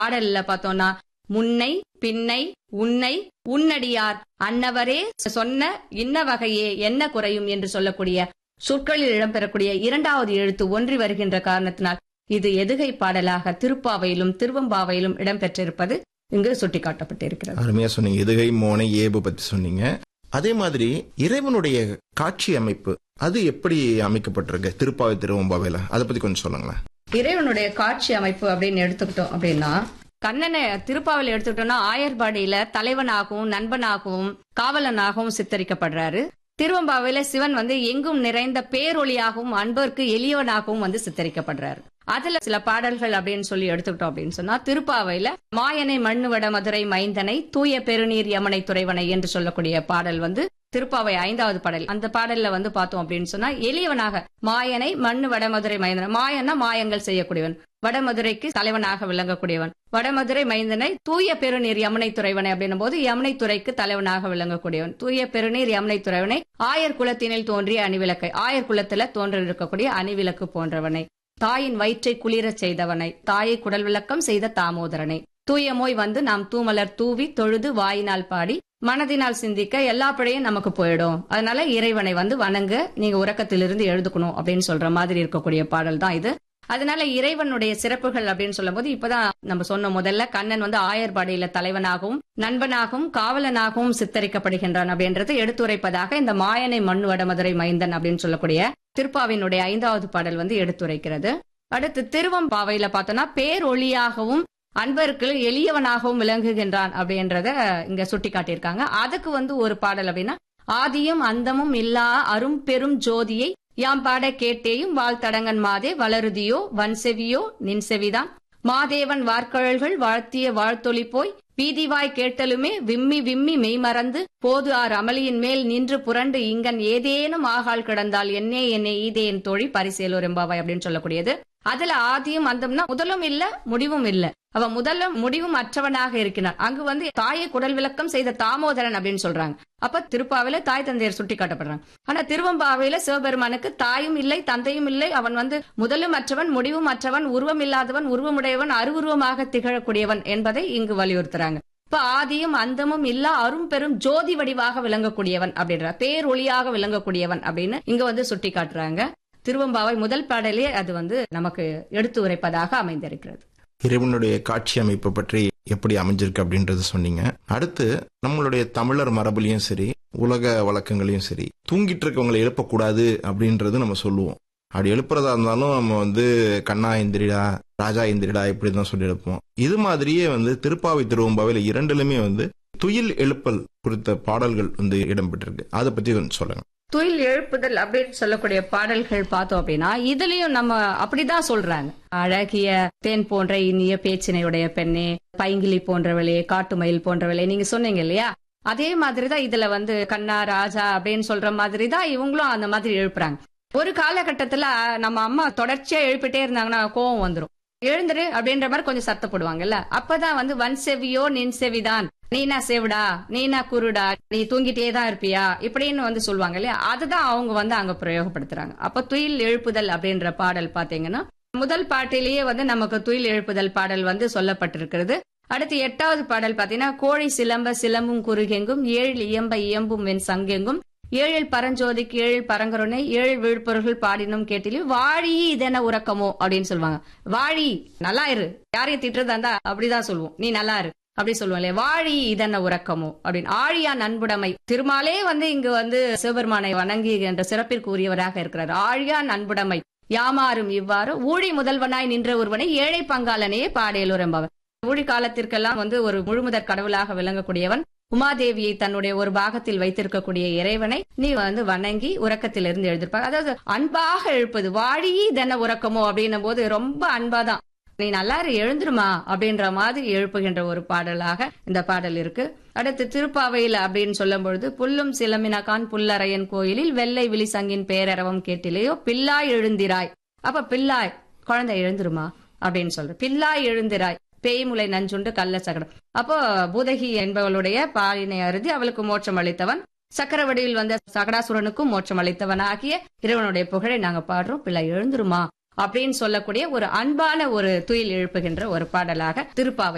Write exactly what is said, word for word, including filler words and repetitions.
பாடல்ல பார்த்தோம்னா முன்னை பின்னை உன்னை உன்னடியார் அன்னவரே சொன்ன இன்ன வகையே என்ன குறையும் என்று சொல்லக்கூடிய சொற்களில் இடம்பெறக்கூடிய இரண்டாவது எழுத்து ஒன்றி வருகின்ற காரணத்தினால் இது எதுகை பாடலாக திருப்பாவையிலும் திருவம்பாவையிலும் இடம்பெற்றிருப்பது இங்கு சுட்டிக்காட்டப்பட்டிருக்கிறது. அருமையா சொன்னீங்க. எதுகை மோனை ஏபு பத்தி சொன்னீங்க. அதே மாதிரி இறைவனுடைய காட்சி அமைப்பு அது எப்படி அமைக்கப்பட்டிருக்கு திருப்பாவை திருவம்பாவையில, அதை பத்தி கொஞ்சம் சொல்லுங்களேன். இறைவனுடைய காட்சி அமைப்பு அப்படின்னு எடுத்துக்கிட்டோம் அப்படின்னா, கண்ணனை திருப்பாவையில எடுத்துக்கிட்டோம்னா ஆயர்பாடியில தலைவனாகவும் நண்பனாகவும் காவலனாகவும் சித்தரிக்கப்படுறாரு. திருவம்பாவையில சிவன் வந்து எங்கும் நிறைந்த பேரொளியாகவும் அன்பருக்கு எளியவனாகவும் வந்து சித்தரிக்கப்படுறாரு. அதுல சில பாடல்கள் அப்படின்னு சொல்லி எடுத்துக்கிட்டோம் அப்படின்னு சொன்னா, திருப்பாவையில மாயனை மண்ணுவட மதுரை மைந்தனை தூய பெருநீர் யமனை துறைவனை என்று சொல்லக்கூடிய பாடல் வந்து திருப்பாவை ஐந்தாவது பாடல். அந்த பாடல்ல வந்து பார்த்தோம் அப்படின்னு சொன்னா, எளியவனாக மாயனை மண்ணு வடமதுரை மைந்தனை, மாயன்னா மாயங்கள் செய்யக்கூடியவன், வடமதுரைக்கு தலைவனாக விளங்கக்கூடியவன், வடமதுரை மைந்தனை தூய பெருநீர் யமுனை துறைவனை அப்படின்னும் போது யமுனை துறைக்கு தலைவனாக விளங்கக்கூடியவன், தூய பெருநீர் யமுனை துறைவனை ஆயர் குலத்தினில் தோன்றிய அணிவிளக்கை, ஆயர் குலத்துல தோன்ற இருக்கக்கூடிய அணிவிளக்கு போன்றவனை, தாயின் வயிற்றை குளிரச் செய்தவனை, தாயை குடல் விளக்கம் செய்த தாமோதரனை, தூயமோய் வந்து நாம் தூமலர் தூவி தொழுது வாயினால் பாடி மனதினால் சிந்திக்க எல்லா பிழையும் நமக்கு போயிடும், அதனால இறைவனை வந்து வணங்க நீங்க உறக்கத்திலிருந்து எழுதுக்கணும் அப்படின்னு சொல்ற மாதிரி இருக்கக்கூடிய பாடல் தான் இது. அதனால இறைவனுடைய சிறப்புகள் அப்படின்னு சொல்லும் போது இப்பதான் நம்ம சொன்ன முதல்ல கண்ணன் வந்து ஆயர்பாடியில தலைவனாகவும் நண்பனாகவும் காவலனாகவும் சித்தரிக்கப்படுகின்றான் அப்படின்றத எடுத்துரைப்பதாக இந்த மாயனை மண்ணு வடமதுரை மைந்தன் அப்படின்னு சொல்லக்கூடிய திருப்பாவினுடைய ஐந்தாவது பாடல் வந்து எடுத்துரைக்கிறது. அடுத்து திருவம்பாவையில பார்த்தோம்னா பேரொளியாகவும் அன்பருக்கு எளியவனாகவும் விளங்குகின்றான் அப்படின்றத இங்க சுட்டி காட்டியிருக்காங்க. அதுக்கு வந்து ஒரு பாடல் அப்படின்னா, ஆதியும் அந்தமும் இல்லா அரும் பெரும் ஜோதியை யாம் பாட கேட்டேயும் வாழ்த்தடங்கன் மாதே வளருதியோ வன்செவியோ நின் செவிதான் மாதேவன் வார்கழல்கள் வாழ்த்திய வாழ்த்தொலி போய் வீதிவாய் கேட்டலுமே விம்மி விம்மி மெய்மறந்து போது ஆர் அமளியின் மேல் நின்று புரண்டு இங்கன் ஏதேனும் ஆகால் கிடந்தால் என்னே என்னே ஈதே என் தோழி பரிசேலோர் எம்பாவாய் அப்படின்னு சொல்லக்கூடியது. அதுல ஆதியும் அந்தம்னா முதலும் இல்ல முடிவும் இல்ல, அவன் முதலும் முடிவும் அற்றவனாக இருக்கிறான். அங்கு வந்து தாயை குடல் விளக்கம் செய்த தாமோதரன் அப்படின்னு சொல்றாங்க. அப்ப திருப்பாவையில தாய் தந்தையர் சுட்டி காட்டப்படுறாங்க. ஆனா திருவம்பாவையில சிவபெருமானுக்கு தாயும் இல்லை தந்தையும் இல்லை, அவன் வந்து முதலும் அற்றவன் முடிவும் அற்றவன் உருவம் இல்லாதவன் உருவமுடையவன் அருவுருவமாக திகழக்கூடியவன் என்பதை இங்கு வலியுறுத்துறாங்க. இப்ப ஆதியும் அந்தமும் இல்ல அரும் பெரும் ஜோதி வடிவாக விளங்கக்கூடியவன் அப்படின்ற பேரொளியாக விளங்கக்கூடியவன் அப்படின்னு இங்க வந்து சுட்டி காட்டுறாங்க. திருவம்பாவை முதல் பாடலே அது வந்து நமக்கு எடுத்து உரைப்பதாக அமைந்திருக்கிறது. இறைவனுடைய காட்சி அமைப்பு பற்றி எப்படி அமைஞ்சிருக்கு அப்படின்றது சொன்னீங்க. அடுத்து நம்மளுடைய தமிழர் மரபுலையும் சரி உலக வழக்கங்களையும் சரி தூங்கிட்டு இருக்கவங்களை எழுப்பக்கூடாது அப்படின்றது நம்ம சொல்லுவோம். அப்படி எழுப்புறதா இருந்தாலும் நம்ம வந்து கண்ணா எந்திரிடா ராஜா எந்திரிடா இப்படிதான் சொல்லி எழுப்போம். இது மாதிரியே வந்து திருப்பாவை திருவம்பாவையில இரண்டுலுமே வந்து துயில் எழுப்பல் குறித்த பாடல்கள் வந்து இடம்பெற்றிருக்கு. அதை பத்தி கொஞ்சம் சொல்லுங்க. துயில் எழுப்புதல் அப்படின்னு சொல்லக்கூடிய பாடல்கள் பார்த்தோம் அப்படின்னா இதுலயும் நம்ம அப்படிதான் சொல்றாங்க. அழகிய தேன் போன்ற இனிய பேச்சினையுடைய பெண்ணே, பைங்கிலி போன்றவளே, காட்டுமயில் போன்றவளே நீங்க சொன்னீங்க இல்லையா, அதே மாதிரிதான் இதுல வந்து கண்ணா ராஜா அப்படின்னு சொல்ற மாதிரிதான் இவங்களும் அந்த மாதிரி எழுப்புறாங்க. ஒரு காலகட்டத்துல நம்ம அம்மா தொடர்ச்சியா எழுப்பிட்டே இருந்தாங்கன்னா கோவம் வந்துரும். எழுந்துரு அப்படின்ற மாதிரி கொஞ்சம் சத்தப்படுவாங்கல்ல, அப்பதான் வந்து வன் செவியோ நின் செவிதான், நீனா செவிடா நீனா குருடா நீ தூங்கிட்டே தான் இருப்பியா இப்படின்னு வந்து சொல்லுவாங்க இல்லையா, அதுதான் அவங்க வந்து அங்க பிரயோகப்படுத்துறாங்க. அப்ப துயில் எழுப்புதல் அப்படின்ற பாடல் பாத்தீங்கன்னா முதல் பாட்டிலேயே வந்து நமக்கு துயில் எழுப்புதல் பாடல் வந்து சொல்லப்பட்டிருக்கிறது. அடுத்து எட்டாவது பாடல் பாத்தீங்கன்னா கோழி சிலம்ப சிலம்பும் குறுகெங்கும் ஏழில் இயம்ப இயம்பும் வெண் சங்கெங்கும் ஏழில் பரஞ்சோதிக்கு ஏழில் பரங்கருணை ஏழில் விழுப்பொருள்கள் பாடினும் கேட்டிலும் வாழி இதென்ன உறக்கமோ அப்படின்னு சொல்லுவாங்க. வாழி நல்லா இரு, யாரையும் திட்டுறதா இருந்தா அப்படிதான் சொல்லுவோம், நீ நல்லா இரு அப்படி சொல்லுவோம் இல்லையா. வாழி இதென்ன உறக்கமோ அப்படின்னு ஆழியா நண்புடைமை, திருமாலே வந்து இங்கு வந்து சிவபெருமானை வணங்கி என்ற சிறப்பிற்கு உரியவராக இருக்கிறார். ஆழியா நண்புடைமை யாமாறும் இவ்வாறு ஊழி முதல்வனாய் நின்ற ஒருவனை ஏழை பங்காளனையே பாடையலூர் என்பவர். ஊழி காலத்திற்கெல்லாம் வந்து ஒரு முழுமுதற் கடவுளாக விளங்கக்கூடியவன், உமாதேவியை தன்னுடைய ஒரு பாகத்தில் வைத்திருக்கக்கூடிய இறைவனை நீ வந்து வணங்கி உறக்கத்திலிருந்து எழுதிருப்பாங்க. அதாவது அன்பாக எழுப்பது, வாழி இதென்ன உறக்கமோ அப்படின்னும் போது ரொம்ப அன்பாதான், நீ நல்லா எழுந்துருமா அப்படின்ற மாதிரி எழுப்புகின்ற ஒரு பாடலாக இந்த பாடல் இருக்கு. அடுத்து திருப்பாவையில் அப்படின்னு சொல்லும் பொழுது புல்லும் சிலம்பினகான் புல்லரையன் கோயிலில் வெள்ளை விழி சங்கின் பேரரவம் கேட்டிலேயோ பில்லாய் எழுந்திராய். அப்ப பில்லாய் குழந்தை எழுந்துருமா அப்படின்னு சொல்ற, பில்லாய் எழுந்திராய் பேய்முலை நஞ்சுண்டு கள்ள சகடம். அப்போ பூதகி என்பவளுடைய பாலினை அருதி அவளுக்கு மோட்சம் அளித்தவன், சக்கரவடியில் வந்த சகடாசுரனுக்கும் மோட்சம் அளித்தவன் ஆகிய இறைவனுடைய புகழை நாங்க பாடுறோம், பிள்ளை எழுந்துருமா அப்படின்னு சொல்லக்கூடிய ஒரு அன்பான ஒரு துயில் எழுப்புகின்ற ஒரு பாடலாக திருப்பாவை